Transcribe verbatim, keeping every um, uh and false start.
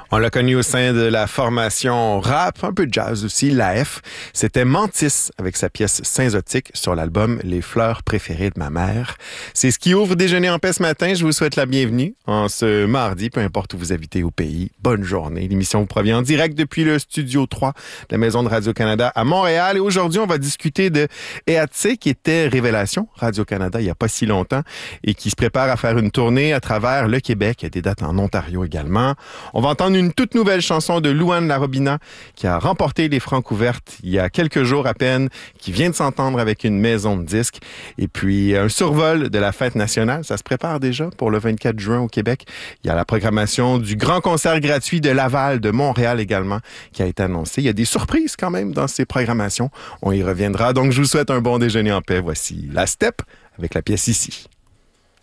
On l'a connu au sein de la formation rap, un peu de jazz aussi, l'A F. C'était Mantis avec sa pièce Synzotique sur l'album Les fleurs préférées de ma mère. C'est ce qui ouvre Déjeuner en paix ce matin. Je vous souhaite la bienvenue en ce mardi, peu importe où vous habitez au pays. Bonne journée. L'émission vous provient en direct depuis le Studio trois de la Maison de Radio-Canada à Montréal. Et aujourd'hui, on va discuter de Eatse, qui était Révélation Radio-Canada il n'y a pas si longtemps et qui se prépare à faire une tournée à travers le Québec. Il y a des dates en Ontario également. On va entendre une toute nouvelle chanson de Louane Larobina qui a remporté les Francs ouvertes il y a quelques jours à peine, qui vient de s'entendre avec une maison de disques. Et puis un survol de la fête nationale, ça se prépare déjà pour le vingt-quatre juin au Québec. Il y a la programmation du grand concert gratuit de Laval, de Montréal également, qui a été annoncé. Il y a des surprises quand même dans ces programmations. On y reviendra. Donc je vous souhaite un bon déjeuner en paix. Voici La Step avec la pièce Ici.